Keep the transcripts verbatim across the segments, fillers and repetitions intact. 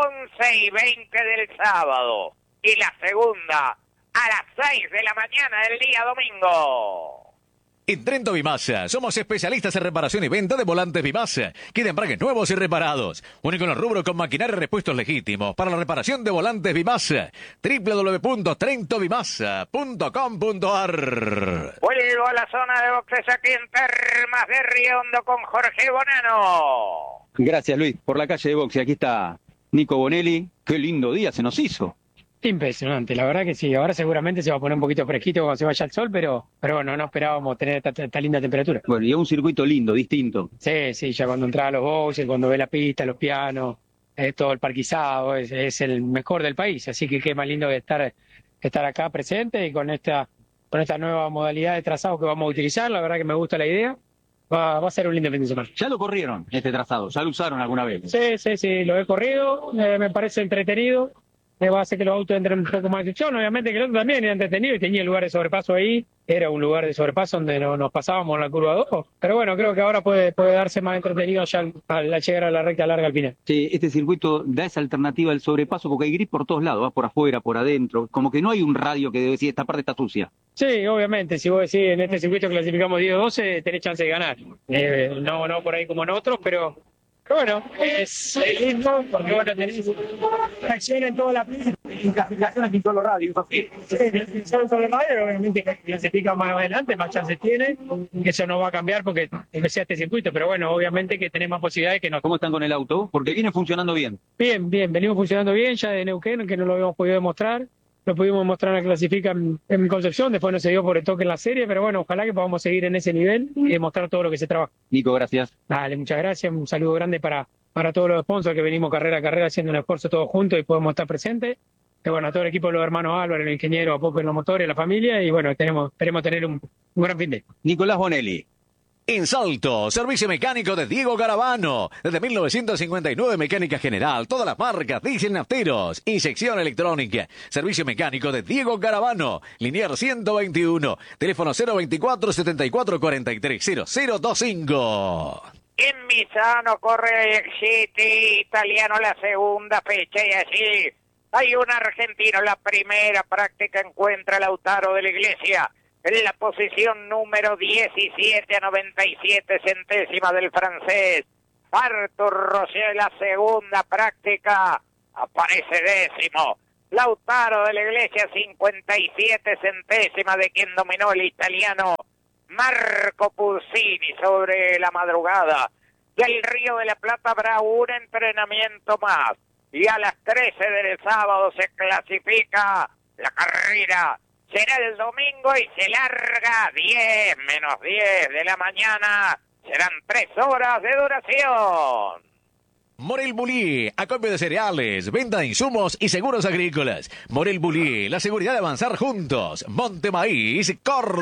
once y veinte del sábado. Y la segunda a las seis de la mañana del día domingo. En Trento Vimasa, somos especialistas en reparación y venta de volantes Vimasa, que de embragues nuevos y reparados. Único en el rubro con maquinaria y repuestos legítimos para la reparación de volantes Vimasa. doble u doble u doble u punto trento vimasa punto com punto a r. Vuelvo a la zona de boxes aquí en Termas de Riondo con Jorge Bonano. Gracias, Luis. Por la calle de boxe, aquí está Nico Bonelli. Qué lindo día se nos hizo. Impresionante, la verdad que sí. Ahora seguramente se va a poner un poquito fresquito cuando se vaya el sol, pero, pero bueno, no esperábamos tener esta, esta linda temperatura. Bueno, y es un circuito lindo, distinto. Sí, sí, ya cuando entraba a los boxes, cuando ve la pista, los pianos, eh, todo el parquizado, es, es el mejor del país. Así que qué más lindo que estar, estar acá presente y con esta, con esta nueva modalidad de trazado que vamos a utilizar. La verdad que me gusta la idea. Va, va a ser un lindo fin de semana. ¿Ya lo corrieron, este trazado? ¿Ya lo usaron alguna vez? Sí, sí, sí, lo he corrido, eh, me parece entretenido. Me va a hacer que los autos entren un poco más de acción. Obviamente que el otro también era entretenido y tenía el lugar de sobrepaso ahí. Era un lugar de sobrepaso donde no, nos pasábamos en la curva dos. Pero bueno, creo que ahora puede, puede darse más entretenido ya al, al llegar a la recta larga al final. Sí, este circuito da esa alternativa al sobrepaso porque hay grip por todos lados, vas por afuera, por adentro. Como que no hay un radio que debe decir esta parte está sucia. Sí, obviamente, si vos decís en este circuito clasificamos diez doce, tenés chance de ganar. Eh, no, no por ahí como en otros, pero... Bueno, es lindo porque bueno, tenés acción en toda la pista y clasificaciones en todos los radios. Sí, son sobre radio, obviamente clasifica más adelante, más chances tiene. Eso no va a cambiar porque empecé este circuito, pero bueno, obviamente que tenés más posibilidades que no. ¿Cómo están con el auto? Porque viene funcionando bien. Bien, bien, venimos funcionando bien ya de Neuquén, que no lo habíamos podido demostrar. Lo pudimos mostrar en la clasifica en, en Concepción, después no se dio por el toque en la serie, pero bueno, ojalá que podamos seguir en ese nivel y demostrar todo lo que se trabaja. Nico, gracias. Dale, muchas gracias, un saludo grande para, para todos los sponsors que venimos carrera a carrera haciendo un esfuerzo todos juntos y podemos estar presentes. Y bueno, a todo el equipo de los hermanos Álvaro, el ingeniero, a Poco en los motores, la familia, y bueno, tenemos, esperemos tener un, un gran fin de. Nicolás Bonelli. En Salto, servicio mecánico de Diego Garavano. Desde mil novecientos cincuenta y nueve, mecánica general, todas las marcas, diésel nafteros, inyección electrónica. Servicio mecánico de Diego Garavano. Linier ciento veintiuno. Teléfono cero veinticuatro, setenta y cuatro, cuarenta y tres, cero cero veinticinco. En Misano corre el City italiano la segunda fecha y allí hay un argentino. La primera práctica encuentra a Lautaro de la Iglesia en la posición número diecisiete a noventa y siete centésimas del francés. Arthur Rocher, la segunda práctica, aparece décimo. Lautaro de la Iglesia, cincuenta y siete centésimas de quien dominó el italiano Marco Pulsini sobre la madrugada. Del Río de la Plata habrá un entrenamiento más. Y a las trece del sábado se clasifica la carrera. Será el domingo y se larga diez menos diez de la mañana. Serán tres horas de duración. Morel Bulí, acopio de cereales, venta de insumos y seguros agrícolas. Morel Bulí, la seguridad de avanzar juntos. Monte Maíz,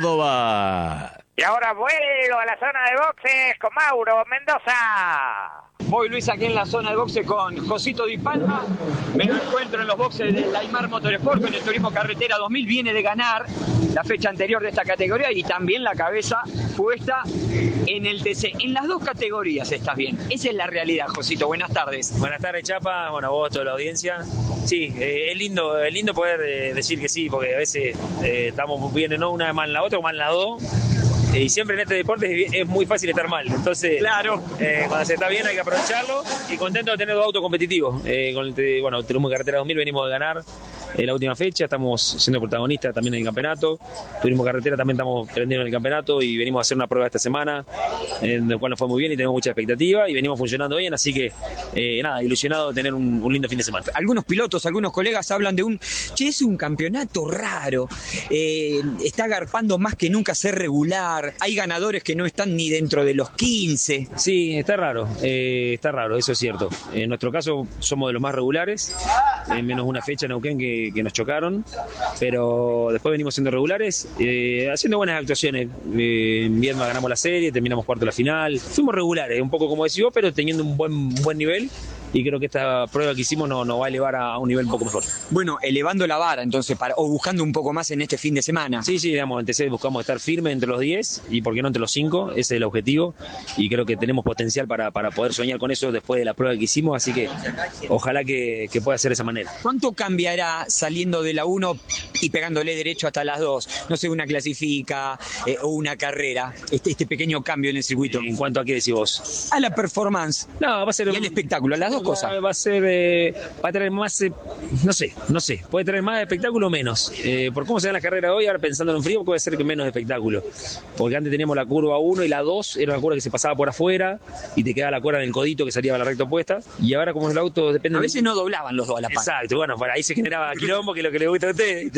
Córdoba. Y ahora vuelvo a la zona de boxes con Mauro Mendoza. Voy, Luis, aquí en la zona de boxe con Josito Di Palma. Me lo encuentro en los boxes del Aymar Motorsport en el Turismo Carretera dos mil. Viene de ganar la fecha anterior de esta categoría y también la cabeza puesta en el T C. En las dos categorías estás bien. Esa es la realidad, Josito. Buenas tardes. Buenas tardes, Chapa. Bueno, vos, toda la audiencia. Sí, eh, es lindo es lindo poder eh, decir que sí, porque a veces eh, estamos bien en una mal en la otra o mal en la dos. Y siempre en este deporte es, es muy fácil estar mal. Entonces, claro, eh, cuando se está bien hay que aprovecharlo y contento de tener dos autos competitivos. Eh, con el, bueno, Turismo Carretera dos mil venimos de ganar eh, la última fecha, estamos siendo protagonistas también en el campeonato. Turismo Carretera también estamos prendiendo en el campeonato y venimos a hacer una prueba esta semana, en el cual nos fue muy bien y tenemos mucha expectativa y venimos funcionando bien, así que eh, nada, ilusionado de tener un, un lindo fin de semana. Algunos pilotos, algunos colegas hablan de un, che, es un campeonato raro, eh, está agarpando más que nunca ser regular. Hay ganadores que no están ni dentro de los quince. Sí, está raro, eh, está raro, eso es cierto. En nuestro caso somos de los más regulares, en menos una fecha en Neuquén que, que nos chocaron, pero después venimos siendo regulares, eh, haciendo buenas actuaciones. Eh, en Viedma ganamos la serie, terminamos cuarto de la final. Fuimos regulares, un poco como decís vos, pero teniendo un buen, buen nivel y creo que esta prueba que hicimos nos no va a elevar a un nivel un poco mejor. Bueno, elevando la vara entonces, para, o buscando un poco más en este fin de semana. Sí, sí, digamos, en T C buscamos estar firme entre los diez y por qué no entre los cinco, ese es el objetivo y creo que tenemos potencial para, para poder soñar con eso después de la prueba que hicimos, así que ojalá que, que pueda ser de esa manera. ¿Cuánto cambiará saliendo de la uno y pegándole derecho hasta las dos? No sé, una clasifica eh, o una carrera, este, este pequeño cambio en el circuito. ¿En cuanto a qué decís vos? A la performance. No, va a ser y al espectáculo, a las dos cosas. Va a ser, eh, va a tener más, eh, no sé, no sé, puede tener más espectáculo o menos. Eh, por cómo se da la carrera hoy, ahora pensando en un frío, puede ser que menos espectáculo. Porque antes teníamos la curva uno y la dos, era una curva que se pasaba por afuera y te quedaba la cuerda en el codito que salía a la recta opuesta. Y ahora como el auto depende... A veces de... no doblaban los dos a la par. Exacto, bueno, por ahí se generaba quilombo, que es lo que le gusta a usted.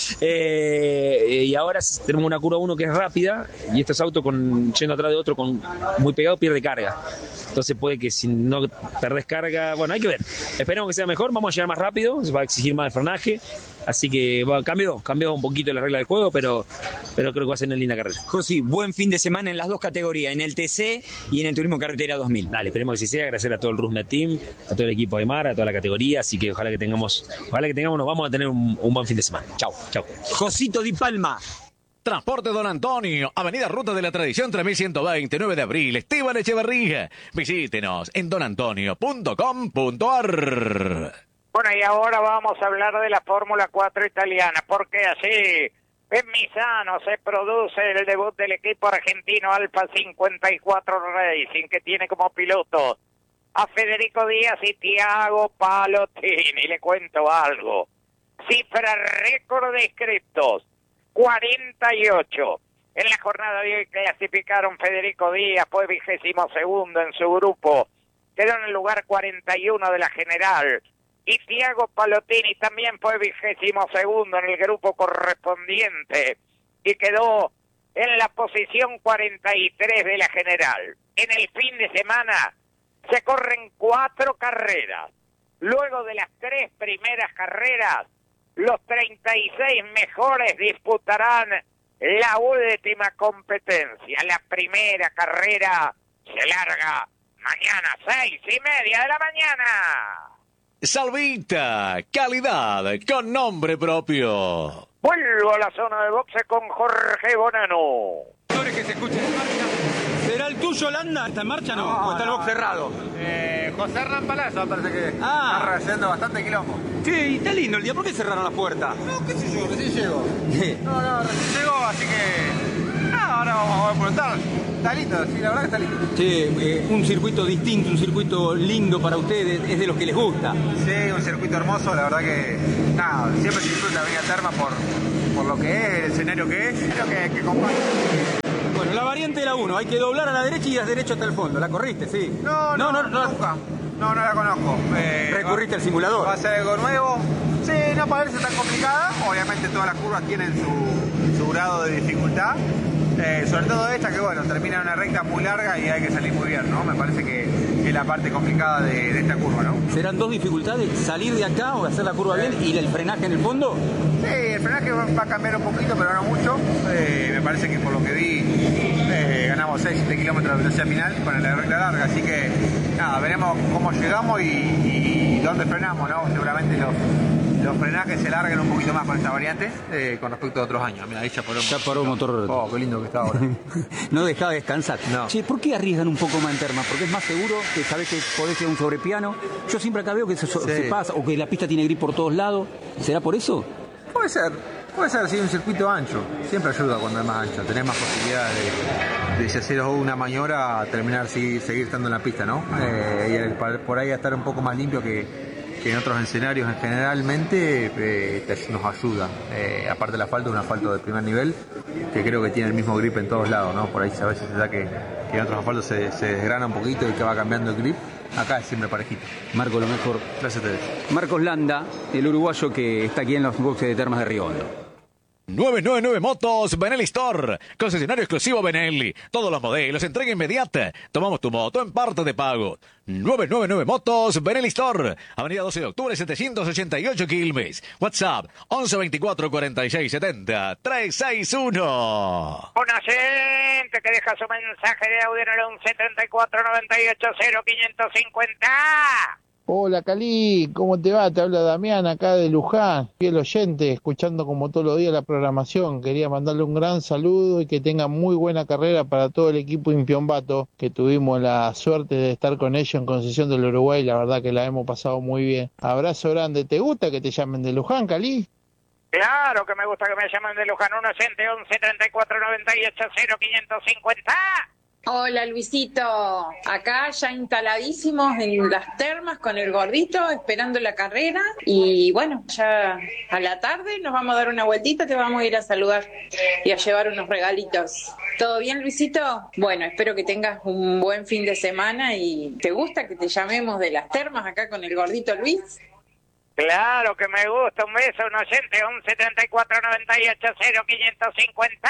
Eh, y ahora tenemos una curva uno que es rápida y estos autos con, yendo atrás de otro con muy pegado pierde carga. Entonces puede que si no perdés carga, bueno, hay que ver. Esperemos que sea mejor, vamos a llegar más rápido, se va a exigir más el frenaje. Así que bueno, cambió, cambió un poquito la regla del juego, pero, pero creo que va a ser una linda carrera. José, buen fin de semana en las dos categorías, en el T C y en el Turismo Carretera dos mil. Dale, esperemos que sí sea. Agradecer a todo el Rusnet Team, a todo el equipo de Mar, a toda la categoría. Así que ojalá que tengamos, ojalá que tengamos, nos vamos a tener un, un buen fin de semana. Chau, chau. Josito Di Palma. Transporte Don Antonio, Avenida Ruta de la Tradición tres mil ciento veinte, nueve de abril, Esteban Echeverría. Visítenos en don antonio punto com punto a r. Bueno, y ahora vamos a hablar de la Fórmula cuatro italiana, porque así en Misano se produce el debut del equipo argentino Alfa cincuenta y cuatro Racing, que tiene como piloto a Federico Díaz y Tiago Palottini. Le cuento algo. Cifra récord de inscriptos, cuarenta y ocho. En la jornada de hoy clasificaron Federico Díaz, fue vigésimo segundo en su grupo, quedó en el lugar cuarenta y uno de la general. Y Tiago Palottini también fue vigésimo segundo en el grupo correspondiente y quedó en la posición cuarenta y tres de la general. En el fin de semana se corren cuatro carreras. Luego de las tres primeras carreras, los treinta y seis mejores disputarán la última competencia. La primera carrera se larga mañana, seis y media de la mañana. Salvita, calidad con nombre propio. Vuelvo a la zona de boxe con Jorge Bonano. Que se escuche en marcha. ¿Será el tuyo, Landa? ¿Está en marcha no? no ¿O está el box cerrado? Eh, José Hernán Palazzo parece que ah. está haciendo bastante quilombo. Sí, está lindo el día. ¿Por qué cerraron las puertas? No, qué sé yo, recién llegó. no, no, recién llegó, así que... Ah, ahora vamos a preguntar. Está lindo, sí, la verdad que está lindo. Sí, eh, un circuito distinto, un circuito lindo para ustedes, es de los que les gusta. Sí, un circuito hermoso, la verdad que... Nada, siempre se disfruta venir a Termas por, por lo que es, el escenario que es, creo que, que comparte. Bueno, la variante de la uno, hay que doblar a la derecha y a la derecha hasta el fondo. ¿La corriste, sí? No, no, no, no, no nunca. No, no la conozco. Eh, ¿Recurriste va, al simulador? Va a ser algo nuevo. Sí, no parece tan complicada. Obviamente todas las curvas tienen su, su grado de dificultad. Eh, sobre todo esta que bueno, termina en una recta muy larga y hay que salir muy bien, ¿no? Me parece que es la parte complicada de, de esta curva, ¿no? ¿Serán dos dificultades? ¿Salir de acá o hacer la curva sí. bien y el frenaje en el fondo? Sí, el frenaje va a cambiar un poquito, pero no mucho. Eh, me parece que por lo que vi eh, ganamos seis siete kilómetros de velocidad final con la recta larga, así que nada, veremos cómo llegamos y, y, y dónde frenamos, ¿no? Seguramente los Los frenajes se largan un poquito más con esta variante eh, con respecto a otros años. Mira, ahí ya paró, ya paró motor. Oh, qué lindo que está ahora. No dejaba de descansar. No. Che, ¿por qué arriesgan un poco más en Termas? Porque es más seguro, que sabés que podés ir a un sobrepiano. Yo siempre acá veo que se, sí. se pasa, o que la pista tiene grip por todos lados. ¿Será por eso? Puede ser. Puede ser, sí, un circuito ancho. Siempre ayuda cuando es más ancho. Tenés más posibilidad de, de si hacer una maniobra, terminar, seguir, seguir estando en la pista, ¿no? Eh, y el, por ahí estar un poco más limpio que... que en otros escenarios generalmente eh, nos ayuda. Eh, aparte del asfalto, un asfalto de primer nivel que creo que tiene el mismo grip en todos lados, ¿no? Por ahí a veces se da que, que en otros asfaltos se, se desgrana un poquito y que va cambiando el grip. Acá es siempre parejito. Marco, lo mejor. Gracias a ustedes. Marcos Landa, el uruguayo que está aquí en los boxes de Termas de Río Hondo. nueve nueve nueve Motos Benelli Store, concesionario exclusivo Benelli. Todos los modelos, entrega inmediata. Tomamos tu moto en parte de pago. nueve nueve nueve Motos Benelli Store, Avenida doce de octubre setecientos ochenta y ocho Quilmes. WhatsApp once veinticuatro cuarenta y seis setenta trescientos sesenta y uno. Una gente que deja su mensaje de audio en el once treinta y cuatro noventa y ocho cero quinientos cincuenta. Hola Cali, ¿cómo te va? Te habla Damián acá de Luján, fiel oyente, escuchando como todos los días la programación. Quería mandarle un gran saludo y que tenga muy buena carrera para todo el equipo Impiombato, que tuvimos la suerte de estar con ellos en Concesión del Uruguay, la verdad que la hemos pasado muy bien. Abrazo grande, ¿te gusta que te llamen de Luján, Cali? Claro que me gusta que me llamen de Luján, un oyente once treinta y cuatro noventa y ocho cero quinientos cincuenta. Hola Luisito, acá ya instaladísimos en las termas con el gordito, esperando la carrera y bueno, ya a la tarde nos vamos a dar una vueltita, te vamos a ir a saludar y a llevar unos regalitos. ¿Todo bien Luisito? Bueno, espero que tengas un buen fin de semana y ¿te gusta que te llamemos de las termas acá con el gordito Luis? Claro que me gusta, un beso, un oyente once treinta y cuatro noventa y ocho cero quinientos cincuenta.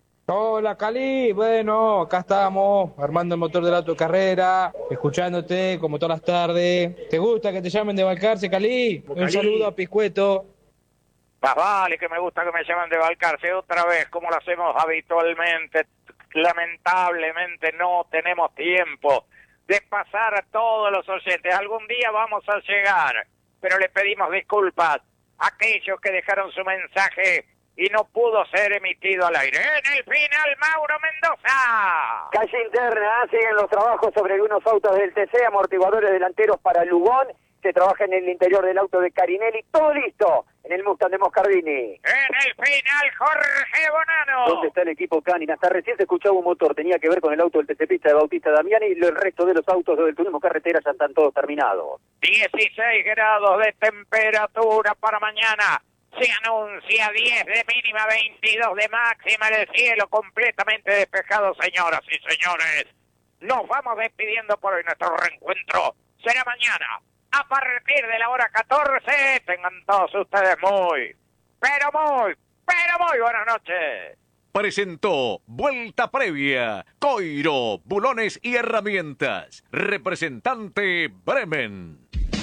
Hola Cali, bueno, acá estamos armando el motor del auto de carrera, escuchándote como todas las tardes. ¿Te gusta que te llamen de Balcarce, Cali? Un Cali. saludo a Piscueto. Más vale que me gusta que me llamen de Balcarce otra vez, como lo hacemos habitualmente. Lamentablemente no tenemos tiempo de pasar a todos los oyentes. Algún día vamos a llegar, pero le pedimos disculpas a aquellos que dejaron su mensaje y no pudo ser emitido al aire. En el final, Mauro Mendoza. Calle interna, siguen los trabajos sobre algunos autos del T C, amortiguadores delanteros para Lugón, se trabaja en el interior del auto de Carinelli, todo listo en el Mustang de Moscardini. En el final, Jorge Bonano. ¿Dónde está el equipo Canina? Hasta recién se escuchaba un motor, tenía que ver con el auto del T C Pista de Bautista Damiani, y el resto de los autos del turismo carretera ya están todos terminados. dieciséis grados de temperatura para mañana. Se anuncia diez de mínima, veintidós de máxima, el cielo completamente despejado, señoras y señores. Nos vamos despidiendo por hoy. Nuestro reencuentro será mañana a partir de la hora catorce. Tengan todos ustedes muy, pero muy, pero muy buenas noches. Presentó Vuelta Previa, Coiro, Bulones y Herramientas. Representante Bremen.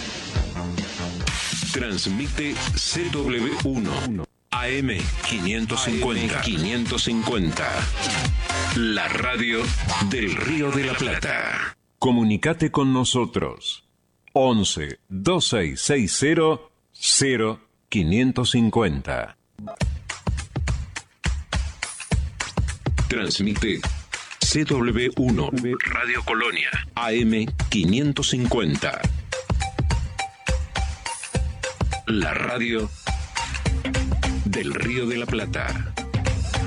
Transmite C W uno A M quinientos cincuenta. quinientos cincuenta. La radio del Río de la Plata. Comunicate con nosotros. once, dos seis seis cero, cero quinientos cincuenta. Transmite C W uno Radio Colonia A M quinientos cincuenta. La radio del Río de la Plata.